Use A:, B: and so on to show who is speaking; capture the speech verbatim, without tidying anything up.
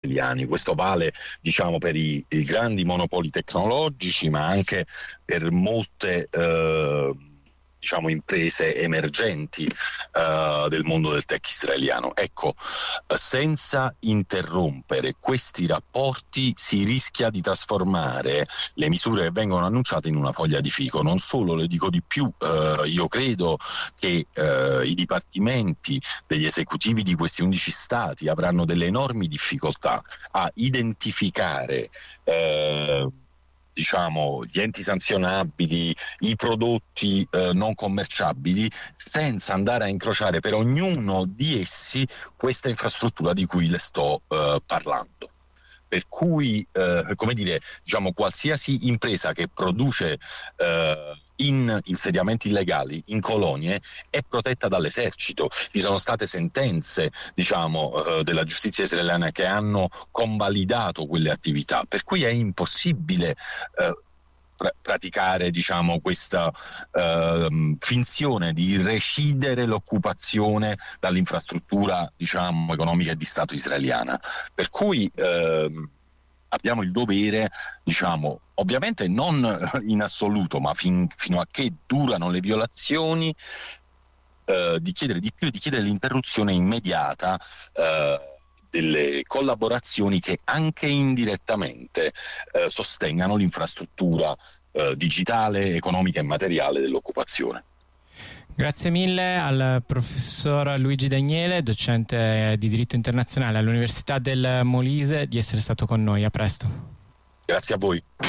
A: israeliani. Questo vale, diciamo, per i, i grandi monopoli tecnologici, ma anche per molte eh, diciamo imprese emergenti uh, del mondo del tech israeliano. Ecco, senza interrompere questi rapporti si rischia di trasformare le misure che vengono annunciate in una foglia di fico. Non solo, le dico di più, uh, io credo che uh, i dipartimenti degli esecutivi di questi undici stati avranno delle enormi difficoltà a identificare uh, diciamo gli enti sanzionabili, i prodotti eh, non commerciabili, senza andare a incrociare per ognuno di essi questa infrastruttura di cui le sto eh, parlando. Per cui, eh, come dire, diciamo, qualsiasi impresa che produce eh, in insediamenti illegali, in colonie, è protetta dall'esercito. Ci sono state sentenze, diciamo, eh, della giustizia israeliana che hanno convalidato quelle attività, per cui è impossibile eh, pr- praticare, diciamo, questa eh, finzione di recidere l'occupazione dall'infrastruttura, diciamo, economica e di Stato israeliana. Per cui eh, abbiamo il dovere, diciamo, ovviamente non in assoluto, ma fin, fino a che durano le violazioni, eh, di chiedere di più, di chiedere l'interruzione immediata eh, delle collaborazioni che anche indirettamente eh, sostengano l'infrastruttura eh, digitale, economica e materiale dell'occupazione.
B: Grazie mille al professor Luigi Daniele, docente di diritto internazionale all'Università del Molise, di essere stato con noi. A presto.
A: Grazie a voi.